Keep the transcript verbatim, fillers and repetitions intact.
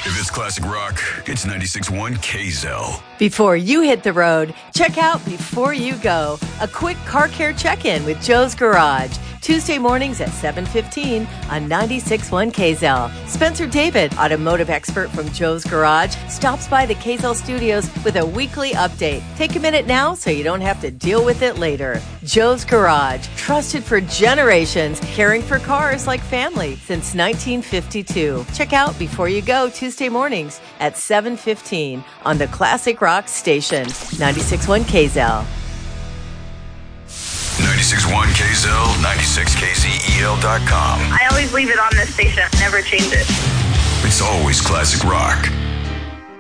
If it's classic rock, it's ninety-six point one K Z L. Before you hit the road, check out Before You Go, a quick car care check-in with Joe's Garage. Tuesday mornings at seven fifteen on ninety-six point one K Z L. Spencer David, automotive expert from Joe's Garage, stops by the K Z L studios with a weekly update. Take a minute now so you don't have to deal with it later. Joe's Garage, trusted for generations, caring for cars like family since nineteen fifty-two. Check out Before You Go Tuesday mornings at seven fifteen on the Classic Rock Station, ninety-six point one K Z L. ninety-six point one K Z L, ninety-six K Z E L dot com. I always leave it on this station. Never change it. It's always classic rock.